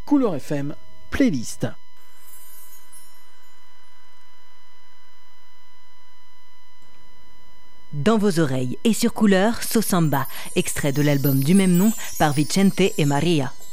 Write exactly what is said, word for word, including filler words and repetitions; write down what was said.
Couleur F M, playlist. Dans vos oreilles et sur Couleur, So Samba, extrait de l'album du même nom par Vicente et Maria.